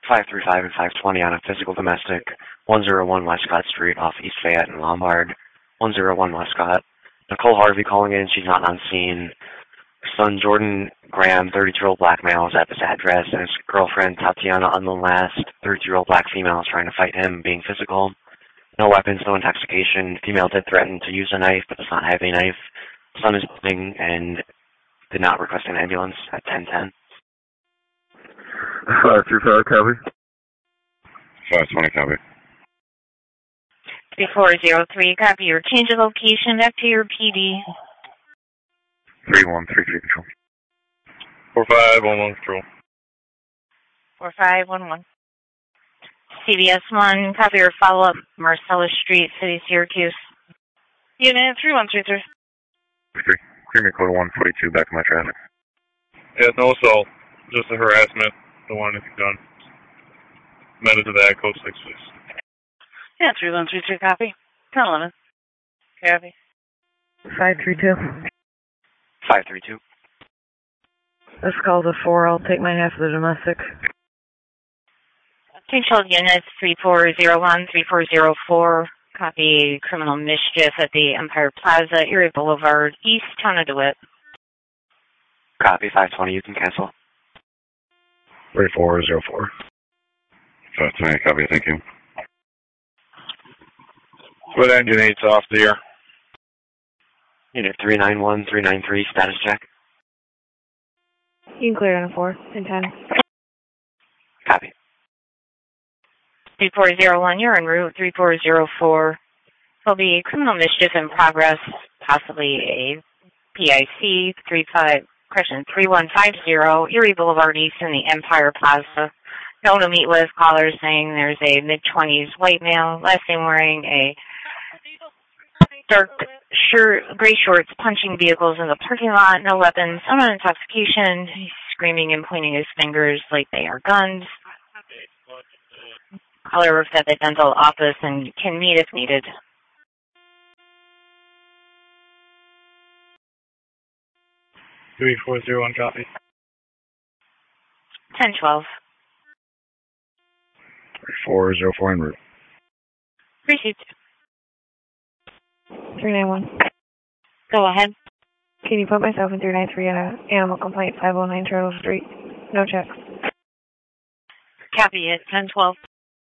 535 and 520 on a physical domestic, 101 Westcott Street off East Fayette and Lombard, 101 Westcott. Nicole Harvey calling in, she's not on scene. Son Jordan Graham, 32-year-old black male, is at this address, and his girlfriend Tatiana Unlast, 32-year-old black female, is trying to fight him, being physical. No weapons, no intoxication. Female did threaten to use a knife, but does not have a knife. Son is bleeding and did not request an ambulance at 10:10. 535, copy. 520, copy. 3403, copy your change of location back to your PD. 3133 control. 4511 control. 4511. CBS 1, copy your follow-up, Marcellus Street, City, Syracuse. Unit 3133. 3. Creamy code 142, back to my traffic. Yeah, no assault. Just a harassment. Don't want anything done. Amended to that, code 6, please. Yeah, 3133, copy. 1011. Copy. 532. 532. This call's a 4. I'll take my half of the domestic. Control units 3401, 3404, copy criminal mischief at the Empire Plaza, Erie Boulevard, East, Town of DeWitt. Copy, 520, you can cancel. 3404. 520, copy, thank you. Split engine 8's off the air. Unit 391, 393, status check. You can clear it on a 4 and 10. Copy. 3401, you're en route. 3404. There'll be criminal mischief in progress, possibly a PIC 3150, Erie Boulevard East in the Empire Plaza. Known to meet with callers saying there's a mid-20s white male, last name wearing a dark shirt, gray shorts, punching vehicles in the parking lot, no weapons, no intoxication. He's screaming and pointing his fingers like they are guns. Caller works at the dental office and can meet if needed. Three 401, copy. 1012. 3404 en route. Received. 391. Go ahead. Can you put myself in 393 on an animal complaint, 509 Turtle Street? No checks. Copy it. 1012.